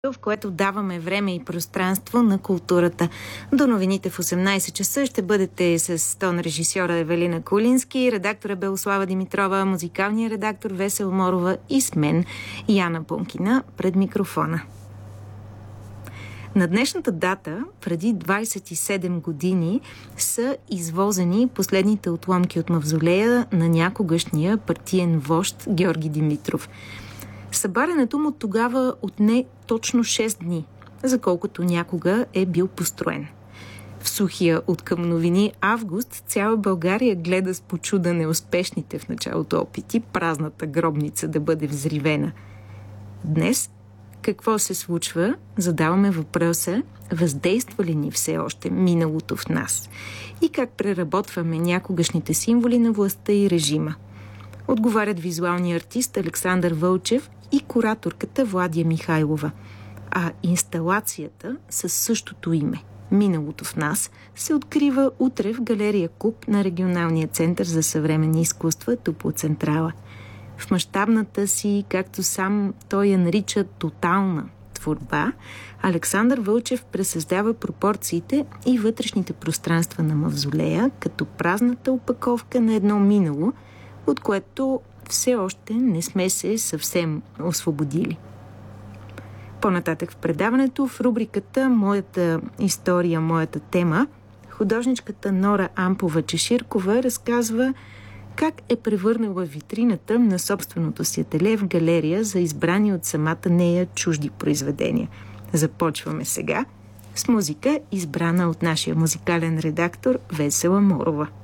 в което даваме време и пространство на културата. До новините в 18 часа ще бъдете с тон режисьора Евелина Кулински, редактора Белослава Димитрова, музикалния редактор Весела Морова и с мен Яна Бонкина пред микрофона. На днешната дата, преди 27 години, са извозени последните отломки от мавзолея на някогашния партиен вожд Георги Димитров. Събарянето му тогава отне точно 6 дни, за колкото някога е бил построен. В сухия от към новини август цяла България гледа с почуда неуспешните в началото опити празната гробница да бъде взривена. Днес какво се случва? Задаваме въпроса: въздейства ли ни все още миналото в нас? И как преработваме някогашните символи на властта и режима? Отговарят визуалният артист Александър Вълчев и кураторката Владия Михайлова. А инсталацията със същото име «Миналото в нас» се открива утре в галерия Куб на Регионалния център за съвременни изкуства Топлоцентрала. В мащабната си, както сам той я нарича, тотална творба, Александър Вълчев пресъздава пропорциите и вътрешните пространства на мавзолея като празната опаковка на едно минало, от което все още не сме се съвсем освободили. По-нататък в предаването, в рубриката «Моята история, моята тема», художничката Нора Ампова-Чеширкова разказва как е превърнала витрината на собственото си ателие в галерия за избрани от самата нея чужди произведения. Започваме сега с музика, избрана от нашия музикален редактор Весела Морова.